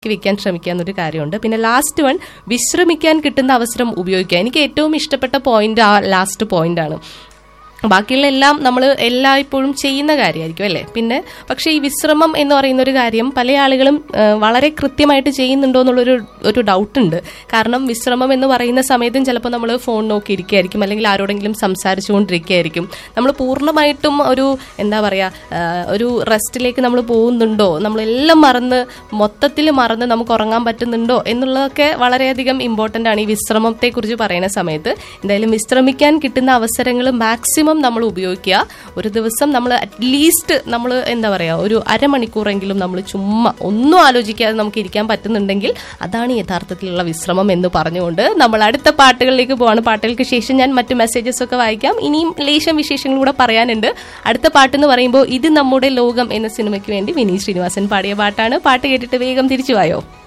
വെക്കാൻ ശ്രമിക്കുക എന്നൊരു കാര്യമുണ്ട്. പിന്നെ ലാസ്റ്റ് വൺ, വിശ്രമിക്കാൻ കിട്ടുന്ന അവസരം ഉപയോഗിക്കുക. എനിക്ക് ഏറ്റവും ഇഷ്ടപ്പെട്ട പോയിന്റ് ആ ലാസ്റ്റ് പോയിന്റ് ആണ്. ബാക്കിയുള്ള എല്ലാം നമ്മൾ എല്ലായ്പ്പോഴും ചെയ്യുന്ന കാര്യമായിരിക്കും അല്ലേ. പിന്നെ പക്ഷേ ഈ വിശ്രമം എന്ന് പറയുന്ന ഒരു കാര്യം പല ആളുകളും വളരെ കൃത്യമായിട്ട് ചെയ്യുന്നുണ്ടോ എന്നുള്ളൊരു ഡൗട്ടുണ്ട്. കാരണം വിശ്രമം എന്ന് പറയുന്ന സമയത്തും ചിലപ്പോൾ നമ്മൾ ഫോൺ നോക്കിയിരിക്കുകയായിരിക്കും, അല്ലെങ്കിൽ ആരോടെങ്കിലും സംസാരിച്ചുകൊണ്ടിരിക്കുകയായിരിക്കും. നമ്മൾ പൂർണ്ണമായിട്ടും ഒരു എന്താ പറയുക ഒരു റെസ്റ്റിലേക്ക് നമ്മൾ പോകുന്നുണ്ടോ, നമ്മളെല്ലാം മൊത്തത്തിൽ മറന്ന് നമുക്ക് ഉറങ്ങാൻ പറ്റുന്നുണ്ടോ എന്നുള്ളതൊക്കെ വളരെയധികം ഇമ്പോർട്ടൻ്റ് ആണ് ഈ വിശ്രമത്തെക്കുറിച്ച് പറയുന്ന സമയത്ത്. എന്തായാലും വിശ്രമിക്കാൻ കിട്ടുന്ന അവസരങ്ങൾ മാക്സിമം നമ്മൾ ഉപയോഗിക്കുക. ഒരു ദിവസം നമ്മൾ അറ്റ്ലീസ്റ്റ് നമ്മൾ എന്താ പറയുക ഒരു അരമണിക്കൂറെങ്കിലും നമ്മൾ ചുമ്മാ ഒന്നും ആലോചിക്കാതെ നമുക്ക് ഇരിക്കാൻ പറ്റുന്നുണ്ടെങ്കിൽ അതാണ് യഥാർത്ഥത്തിലുള്ള വിശ്രമം എന്ന് പറഞ്ഞുകൊണ്ട് നമ്മൾ അടുത്ത പാട്ടുകളിലേക്ക് പോവാണ്. പാട്ടുകൾക്ക് ശേഷം ഞാൻ മറ്റു മെസ്സേജസ് ഒക്കെ വായിക്കാം. ഇനിയും ലേശം വിശേഷങ്ങൾ കൂടെ പറയാനുണ്ട്. അടുത്ത പാട്ടെന്ന് പറയുമ്പോൾ ഇത് നമ്മുടെ ലോകം എന്ന സിനിമയ്ക്ക് വേണ്ടി വിനീത് ശ്രീനിവാസൻ പാടിയ പാട്ടാണ്. പാട്ട് കേട്ടിട്ട് വേഗം തിരിച്ചു വായോ.